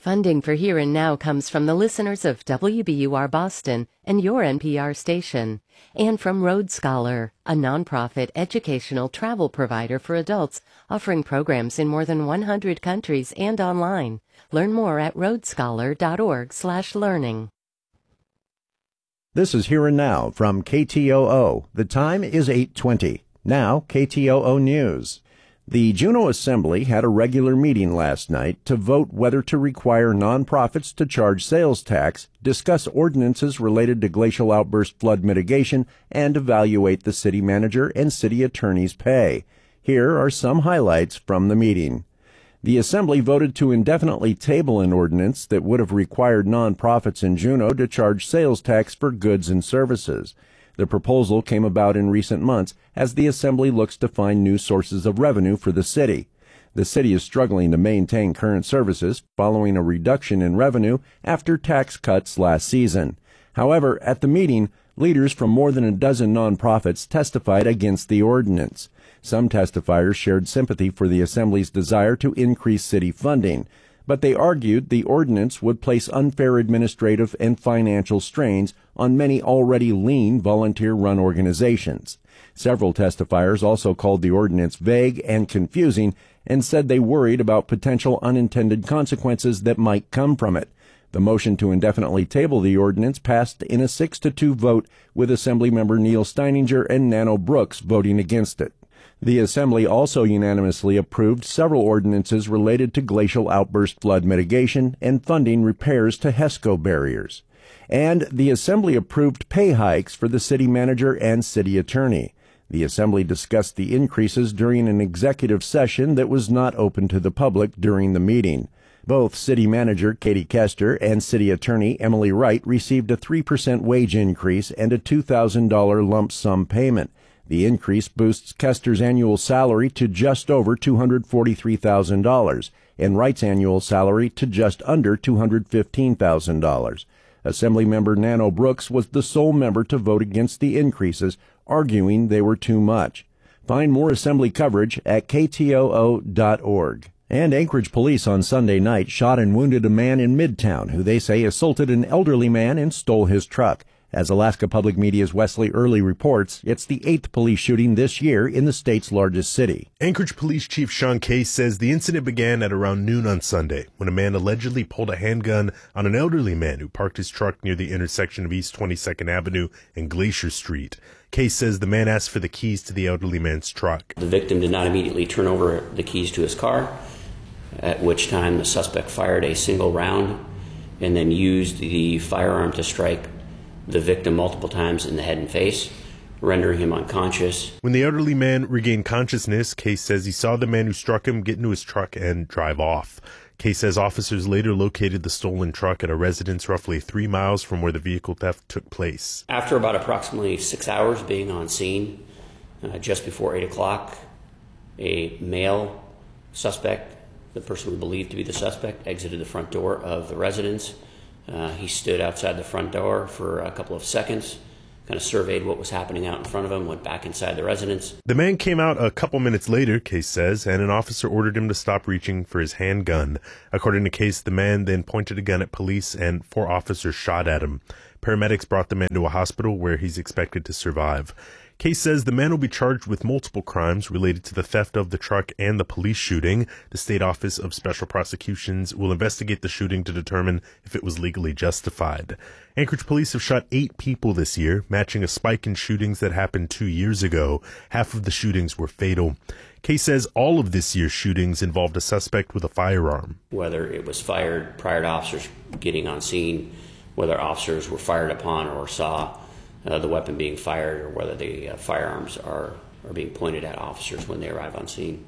Funding for Here and Now comes from the listeners of WBUR Boston and your NPR station, and from Road Scholar, a nonprofit educational travel provider for adults offering programs in more than 100 countries and online. Learn more at roadscholar.org/learning. This is Here and Now from KTOO. The time is 8:20. Now, KTOO News. The Juneau Assembly had a regular meeting last night to vote whether to require nonprofits to charge sales tax, discuss ordinances related to glacial outburst flood mitigation, and evaluate the city manager and city attorney's pay. Here are some highlights from the meeting. The Assembly voted to indefinitely table an ordinance that would have required nonprofits in Juneau to charge sales tax for goods and services. The proposal came about in recent months as the Assembly looks to find new sources of revenue for the city. The city is struggling to maintain current services following a reduction in revenue after tax cuts last season. However, at the meeting, leaders from more than a dozen nonprofits testified against the ordinance. Some testifiers shared sympathy for the Assembly's desire to increase city funding, but they argued the ordinance would place unfair administrative and financial strains on many already lean volunteer-run organizations. Several testifiers also called the ordinance vague and confusing and said they worried about potential unintended consequences that might come from it. The motion to indefinitely table the ordinance passed in a 6-2 vote, with Assemblymember Neil Steininger and Nano Brooks voting against it. The Assembly also unanimously approved several ordinances related to glacial outburst flood mitigation and funding repairs to HESCO barriers. And the Assembly approved pay hikes for the city manager and city attorney. The Assembly discussed the increases during an executive session that was not open to the public during the meeting. Both city manager Katie Kester and city attorney Emily Wright received a 3% wage increase and a $2,000 lump sum payment. The increase boosts Kester's annual salary to just over $243,000 and Wright's annual salary to just under $215,000. Assemblymember Nano Brooks was the sole member to vote against the increases, arguing they were too much. Find more Assembly coverage at ktoo.org. And Anchorage police on Sunday night shot and wounded a man in Midtown who they say assaulted an elderly man and stole his truck. As Alaska Public Media's Wesley Early reports, it's the 8th police shooting this year in the state's largest city. Anchorage Police Chief Sean Case says the incident began at around noon on Sunday when a man allegedly pulled a handgun on an elderly man who parked his truck near the intersection of East 22nd Avenue and Glacier Street. Case says the man asked for the keys to the elderly man's truck. The victim did not immediately turn over the keys to his car, at which time the suspect fired a single round and then used the firearm to strike the victim multiple times in the head and face, rendering him unconscious. When the elderly man regained consciousness, Case says he saw the man who struck him get into his truck and drive off. Case says officers later located the stolen truck at a residence roughly 3 miles from where the vehicle theft took place. After about approximately 6 hours being on scene, just before 8 o'clock, a male suspect, the person we believe to be the suspect, exited the front door of the residence. He stood outside the front door for a couple of seconds, kind of surveyed what was happening out in front of him, went back inside the residence. The man came out a couple minutes later, Case says, and an officer ordered him to stop reaching for his handgun. According to Case, the man then pointed a gun at police and 4 officers shot at him. Paramedics brought the man to a hospital where he's expected to survive. Case says the man will be charged with multiple crimes related to the theft of the truck and the police shooting. The State Office of Special Prosecutions will investigate the shooting to determine if it was legally justified. Anchorage police have shot 8 people this year, matching a spike in shootings that happened 2 years ago. Half of the shootings were fatal. Case says all of this year's shootings involved a suspect with a firearm. Whether it was fired prior to officers getting on scene, whether officers were fired upon or saw the weapon being fired, or whether the firearms are being pointed at officers when they arrive on scene.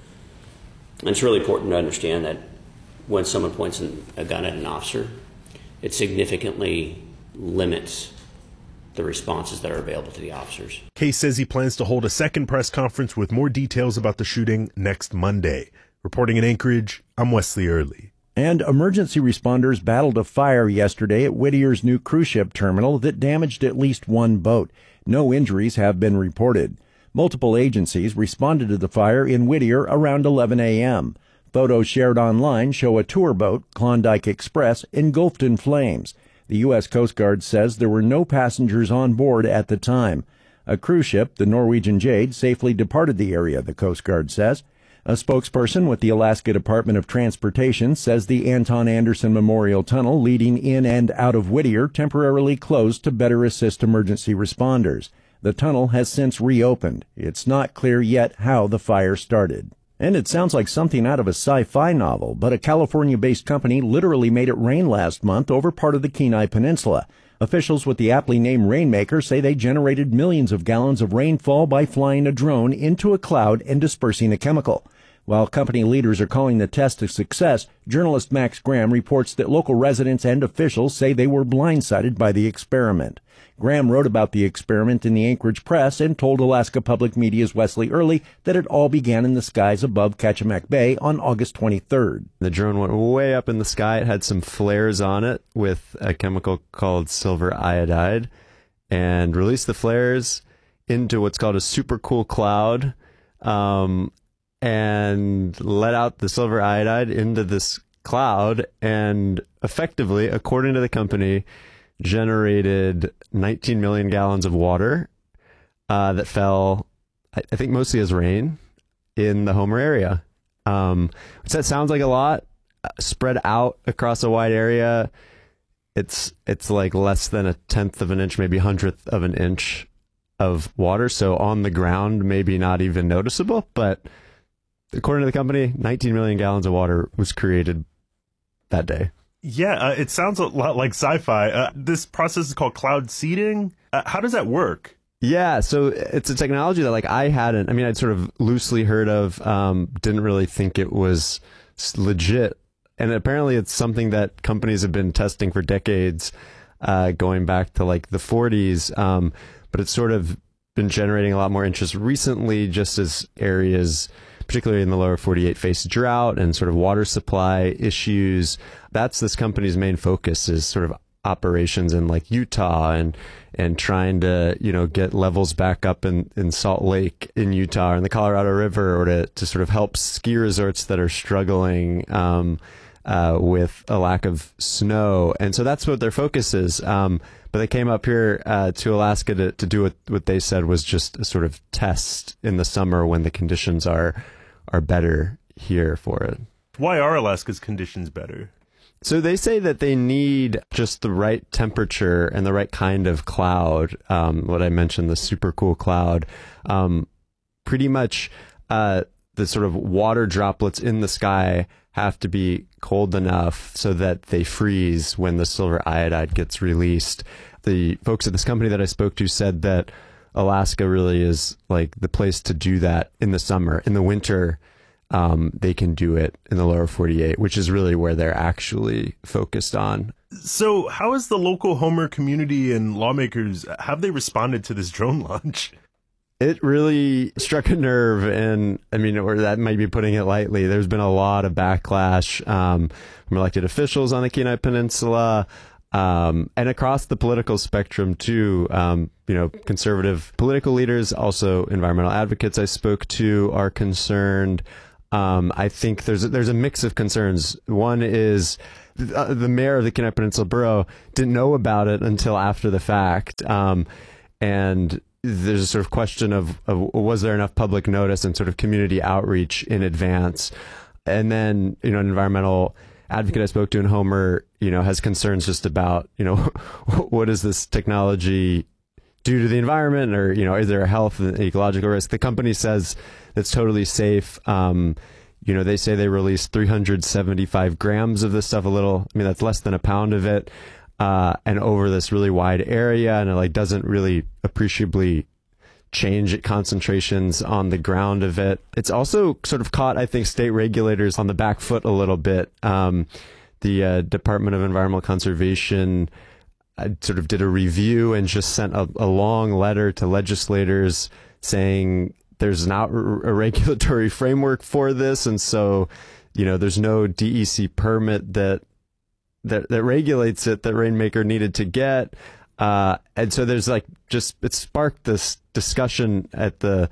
And it's really important to understand that when someone points a gun at an officer, it significantly limits the responses that are available to the officers. Case says he plans to hold a second press conference with more details about the shooting next Monday. Reporting in Anchorage, I'm Wesley Early. And emergency responders battled a fire yesterday at Whittier's new cruise ship terminal that damaged at least 1 boat. No injuries have been reported. Multiple agencies responded to the fire in Whittier around 11 a.m. Photos shared online show a tour boat, Klondike Express, engulfed in flames. The U.S. Coast Guard says there were no passengers on board at the time. A cruise ship, the Norwegian Jade, safely departed the area, the Coast Guard says. A spokesperson with the Alaska Department of Transportation says the Anton Anderson Memorial Tunnel leading in and out of Whittier temporarily closed to better assist emergency responders. The tunnel has since reopened. It's not clear yet how the fire started. And it sounds like something out of a sci-fi novel, but a California-based company literally made it rain last month over part of the Kenai Peninsula. Officials with the aptly named Rainmaker say they generated millions of gallons of rainfall by flying a drone into a cloud and dispersing a chemical. While company leaders are calling the test a success, journalist Max Graham reports that local residents and officials say they were blindsided by the experiment. Graham wrote about the experiment in the Anchorage Press and told Alaska Public Media's Wesley Early that it all began in the skies above Kachemak Bay on August 23rd. The drone went way up in the sky. It had some flares on it with a chemical called silver iodide and released the flares into what's called a supercool cloud. And let out the silver iodide into this cloud and effectively, according to the company, generated 19 million gallons of water that fell, I think, mostly as rain in the Homer area. Which that sounds like a lot. Spread out across a wide area, it's like less than 1/10 of an inch, maybe 100th of an inch of water. So on the ground, maybe not even noticeable, but according to the company, 19 million gallons of water was created that day. Yeah, it sounds a lot like sci-fi. This process is called cloud seeding. How does that work? Yeah, so it's a technology that I'd sort of loosely heard of, didn't really think it was legit. And apparently it's something that companies have been testing for decades, going back to like the 40s. But it's sort of been generating a lot more interest recently, just as areas, particularly in the lower 48, face drought and sort of water supply issues. That's this company's main focus, is sort of operations in like Utah and trying to, get levels back up in Salt Lake in Utah and the Colorado River, or to sort of help ski resorts that are struggling with a lack of snow. And so that's what their focus is. But they came up here to Alaska to do what they said was just a sort of test in the summer when the conditions are better here for it. Why are Alaska's conditions better? So they say that they need just the right temperature and the right kind of cloud. What I mentioned, the supercool cloud. Pretty much the sort of water droplets in the sky have to be cold enough so that they freeze when the silver iodide gets released. The folks at this company that I spoke to said that Alaska really is like the place to do that in the summer. In the winter, they can do it in the lower 48, which is really where they're actually focused on. So how has the local Homer community and lawmakers, have they responded to this drone launch? It really struck a nerve, and or that might be putting it lightly. There's been a lot of backlash from elected officials on the Kenai Peninsula, and across the political spectrum too. Conservative political leaders, also environmental advocates I spoke to, are concerned. I think there's a mix of concerns. One is the mayor of the Kenai Peninsula Borough didn't know about it until after the fact, and there's a sort of question of was there enough public notice and sort of community outreach in advance? And then, an environmental advocate I spoke to in Homer, has concerns just about, what does this technology do to the environment, or, is there a health and ecological risk? The company says it's totally safe. They say they released 375 grams of this stuff, that's less than a pound of it. And over this really wide area, and it doesn't really appreciably change concentrations on the ground of it. It's also sort of caught, I think, state regulators on the back foot a little bit. The Department of Environmental Conservation sort of did a review and just sent a long letter to legislators saying there's not a regulatory framework for this, and so there's no DEC permit that regulates it that Rainmaker needed to get. And so there's it sparked this discussion at the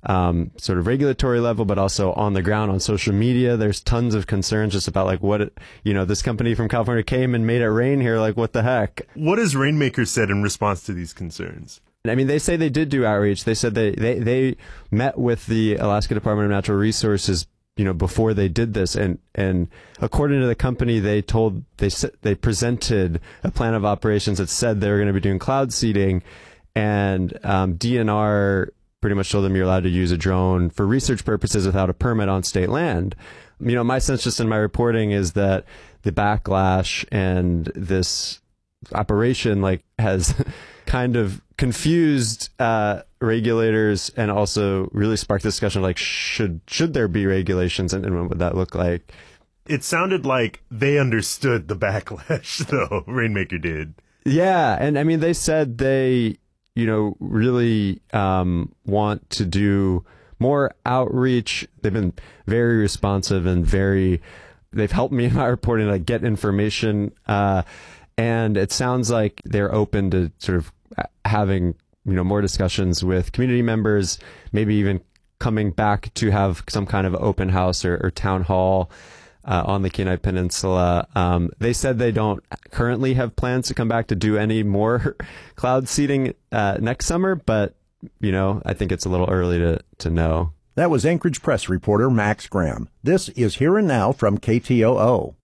sort of regulatory level, but also on the ground on social media. There's tons of concerns just about this company from California came and made it rain here. Like, what the heck? What has Rainmaker said in response to these concerns? I mean, they say they did do outreach. They said they met with the Alaska Department of Natural Resources, before they did this. And according to the company, they presented a plan of operations that said they were going to be doing cloud seeding, and DNR pretty much told them you're allowed to use a drone for research purposes without a permit on state land. My sense just in my reporting is that the backlash and this operation has kind of confused regulators, and also really sparked discussion of should there be regulations, and what would that look like? It sounded like they understood the backlash, though. Rainmaker did. Yeah, and I mean, they said they really want to do more outreach. They've been very responsive and they've helped me in my reporting to get information. And it sounds like they're open to sort of having, more discussions with community members, maybe even coming back to have some kind of open house or town hall on the Kenai Peninsula. They said they don't currently have plans to come back to do any more cloud seeding next summer, but, I think it's a little early to know. That was Anchorage Press reporter Max Graham. This is Here and Now from KTOO.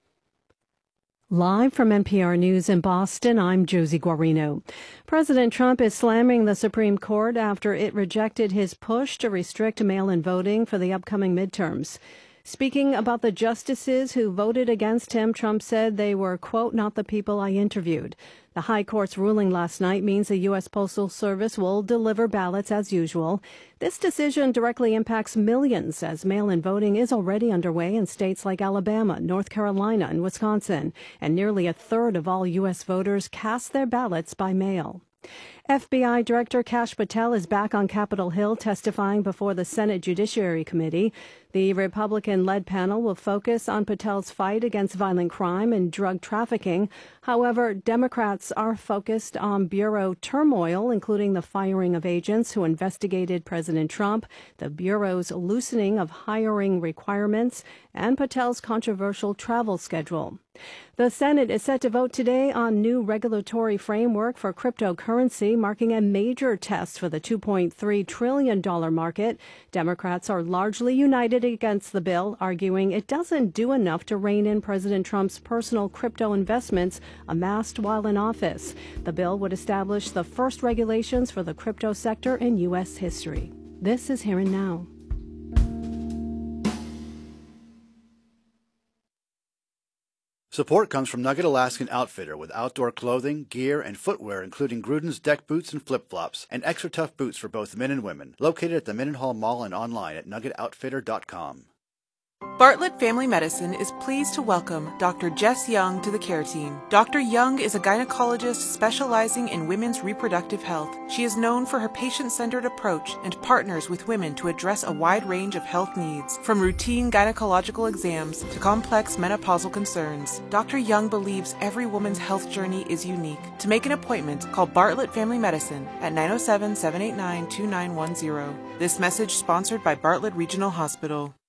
Live from NPR News in Boston, I'm Josie Guarino. President Trump is slamming the Supreme Court after it rejected his push to restrict mail-in voting for the upcoming midterms. Speaking about the justices who voted against him, Trump said they were, quote, not the people I interviewed. The High Court's ruling last night means the U.S. Postal Service will deliver ballots as usual. This decision directly impacts millions, as mail-in voting is already underway in states like Alabama, North Carolina, and Wisconsin, and nearly a third of all U.S. voters cast their ballots by mail. FBI Director Kash Patel is back on Capitol Hill testifying before the Senate Judiciary Committee. The Republican-led panel will focus on Patel's fight against violent crime and drug trafficking. However, Democrats are focused on bureau turmoil, including the firing of agents who investigated President Trump, the bureau's loosening of hiring requirements, and Patel's controversial travel schedule. The Senate is set to vote today on new regulatory framework for cryptocurrency, marking a major test for the $2.3 trillion market. Democrats are largely united against the bill, arguing it doesn't do enough to rein in President Trump's personal crypto investments amassed while in office. The bill would establish the first regulations for the crypto sector in U.S. history. This is Here and Now. Support comes from Nugget Alaskan Outfitter with outdoor clothing, gear, and footwear including Gruden's deck boots and flip-flops, and extra tough boots for both men and women. Located at the Mendenhall Mall and online at nuggetoutfitter.com. Bartlett Family Medicine is pleased to welcome Dr. Jess Young to the care team. Dr. Young is a gynecologist specializing in women's reproductive health. She is known for her patient-centered approach and partners with women to address a wide range of health needs, from routine gynecological exams to complex menopausal concerns. Dr. Young believes every woman's health journey is unique. To make an appointment, call Bartlett Family Medicine at 907-789-2910. This message sponsored by Bartlett Regional Hospital.